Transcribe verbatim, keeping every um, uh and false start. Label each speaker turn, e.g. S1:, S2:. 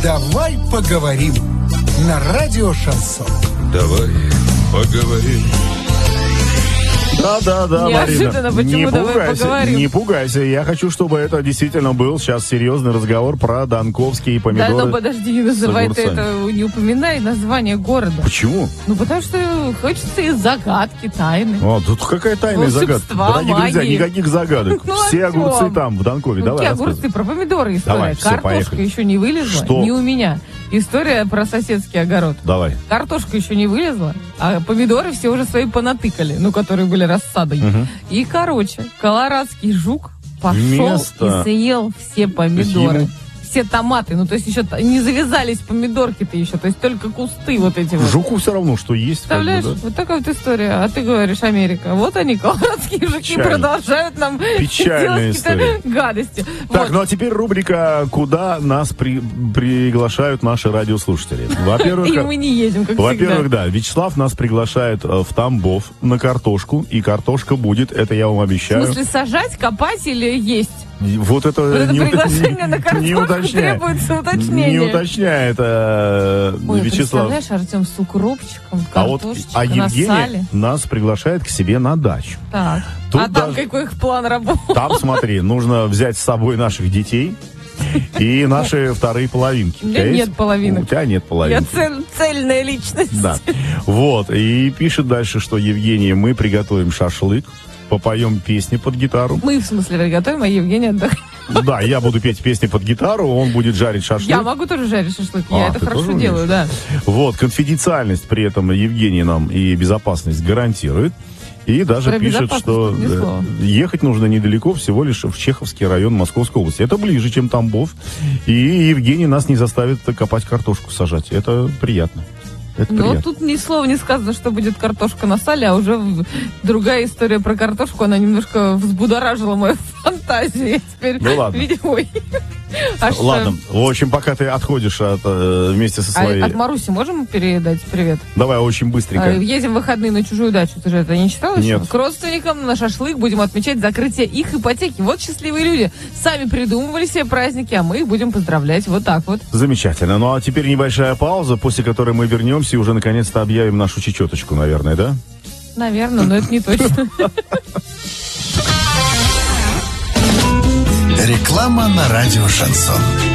S1: Давай поговорим на радио «Шансон».
S2: Давай поговорим.
S3: Да-да-да,
S4: Неожиданно,
S3: Марина, не
S4: почему давай
S3: пугайся,
S4: поговорим?
S3: не пугайся. Я хочу, чтобы это действительно был сейчас серьезный разговор про донковские помидоры.
S4: Да, ну подожди, не называй ты
S3: огурцами.
S4: это, не упоминай название города.
S3: Почему?
S4: Ну, потому что хочется и загадки, тайны.
S3: О, тут какая тайная загадка.
S4: Волшебства,
S3: Дорогие друзья,
S4: магии.
S3: никаких загадок.
S4: Ну,
S3: Все
S4: о чем?
S3: огурцы там, в Донкове.
S4: Ну,
S3: Давай,
S4: какие
S3: рассказывай.
S4: огурцы? Про помидоры история.
S3: Давай, всё,
S4: Картошка
S3: поехали.
S4: еще не вылезла,
S3: Что?
S4: не у меня. История про соседский огород.
S3: Давай.
S4: Картошка еще не вылезла, а помидоры все уже свои понатыкали, ну, которые были рассадой.
S3: Мгм.
S4: И, короче, колорадский жук пошел
S3: Место.
S4: и съел все помидоры.
S3: ему-
S4: Все томаты, ну, то есть еще т- не завязались помидорки-то еще, то есть только кусты вот эти вот.
S3: Жуку все равно, что есть. как бы,
S4: Представляешь,
S3: да.
S4: вот такая вот история. А ты говоришь, Америка. Вот они, колорадские жуки,
S3: Печально.
S4: продолжают нам
S3: Печальная
S4: делать какие-то гадости.
S3: Так,
S4: Вот.
S3: ну а теперь рубрика «Куда нас при- приглашают наши радиослушатели». Во-первых,
S4: И мы не едем, как
S3: Во-первых,
S4: всегда.
S3: да, Вячеслав нас приглашает э, в Тамбов на картошку, и картошка будет, это я вам
S4: В
S3: обещаю.
S4: смысле, сажать, копать или есть?
S3: И Вот это,
S4: Вот это
S3: не, ут-
S4: приглашение на
S3: не
S4: картошку
S3: уточняет.
S4: требуется уточнение.
S3: Не уточняет э,
S4: Ой,
S3: Вячеслав.
S4: представляешь, Артем, с укропчиком,
S3: А вот
S4: картошечка
S3: а
S4: на
S3: Евгений
S4: сале.
S3: нас приглашает к себе на дачу.
S4: Так.
S3: Тут
S4: а там
S3: даже-
S4: какой их план работы?
S3: Там, смотри, нужно взять с собой наших детей и наши вторые половинки.
S4: У меня
S3: тебя
S4: нет
S3: есть?
S4: половинок.
S3: У тебя нет
S4: Я
S3: половинки.
S4: цель- цельная личность.
S3: Да. Вот. И пишет дальше, что Евгений, мы приготовим шашлык, попоем песни под гитару.
S4: Мы, в смысле, приготовим, а Евгений отдохнет.
S3: Да, я буду петь песни под гитару, он будет жарить шашлык.
S4: Я могу тоже жарить шашлык,
S3: А,
S4: я это
S3: ты
S4: хорошо
S3: тоже
S4: делаю, да.
S3: Вот, конфиденциальность при этом Евгений нам и безопасность гарантирует. И даже
S4: Про
S3: пишет,
S4: безопасность
S3: что
S4: тут ни
S3: э,
S4: слова.
S3: ехать нужно недалеко, всего лишь в Чеховский район Московской области. Это ближе, чем Тамбов. И Евгений нас не заставит копать картошку, сажать. Это приятно. Это
S4: Но
S3: приятно.
S4: тут ни слова не сказано, что будет картошка на сале, а уже в- другая история про картошку, она немножко взбудоражила мою фантазию. Я теперь,
S3: Ну ладно.
S4: видимо, ой. Аж, э,
S3: Ладно, в общем, пока ты отходишь от, э, вместе со
S4: а
S3: своей...
S4: от Маруси можем передать привет?
S3: Давай очень быстренько.
S4: А, едем в выходные на чужую дачу. Ты же это не читал еще?
S3: Нет.
S4: К родственникам на шашлык будем отмечать закрытие их ипотеки. Вот счастливые люди. Сами придумывали себе праздники, а мы их будем поздравлять. Вот так вот.
S3: Замечательно. Ну а теперь небольшая пауза, после которой мы вернемся и уже наконец-то объявим нашу чечеточку, наверное, да?
S4: Наверное, но это не точно.
S1: Реклама на радио «Шансон».